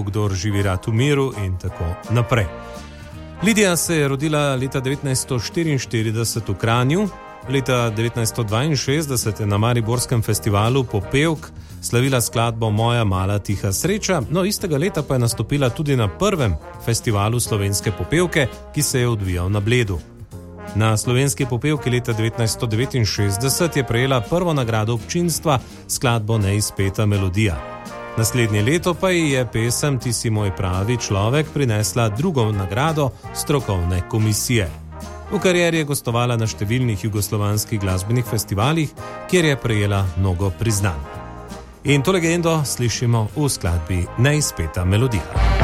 kdor živi rad v miru in tako naprej. Lidija se je rodila leta 1944 v Kranju, leta 1962 je na Mariborskem festivalu Popevk slavila skladbo Moja mala tiha sreča, no istega leta pa je nastopila tudi na prvem festivalu slovenske popevke, ki se je odvijal na Bledu. Na slovenski popevki leta 1969 je prejela prvo nagrado občinstva skladbo Neizpeta melodija. Naslednje leto pa ji je pesem Ti si moj pravi človek prinesla drugo nagrado strokovne komisije. V karieri je gostovala na številnih jugoslovanskih glasbenih festivalih, kjer je prejela mnogo priznanj. In to legendo slišimo v skladbi Neizpeta melodija.